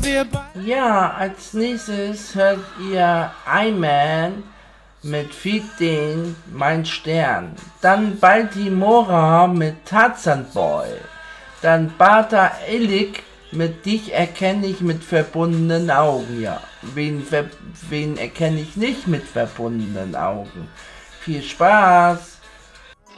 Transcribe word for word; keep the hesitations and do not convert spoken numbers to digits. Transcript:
Ja, als nächstes hört ihr I-Man mit Fidel, mein Stern. Dann Baltimora mit Tarzan Boy. Dann Bata Illik mit Dich erkenne ich mit verbundenen Augen. Ja, wen, ver wen erkenne ich nicht mit verbundenen Augen? Viel Spaß!